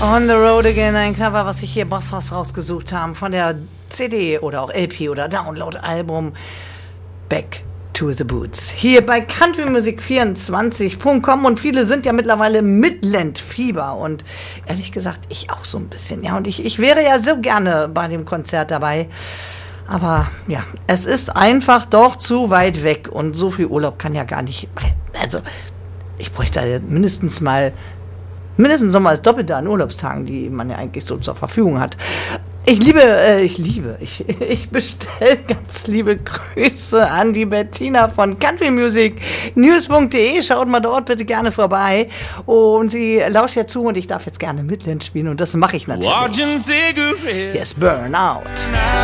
On the Road Again, ein Cover, was sich hier Bosshaus rausgesucht haben von der CD oder auch LP oder Download-Album Back to the Boots. Hier bei countrymusic24.com und viele sind ja mittlerweile Midland-Fieber und ehrlich gesagt, ich auch so ein bisschen. Ja, und ich wäre ja so gerne bei dem Konzert dabei. Aber ja, es ist einfach doch zu weit weg und so viel Urlaub kann ja gar nicht. Also, ich bräuchte mindestens nochmal als Doppelte an Urlaubstagen, die man ja eigentlich so zur Verfügung hat. Ich bestelle ganz liebe Grüße an die Bettina von countrymusicnews.de. Schaut mal dort bitte gerne vorbei. Und sie lauscht ja zu und ich darf jetzt gerne Midland spielen und das mache ich natürlich. Yes, Burnout.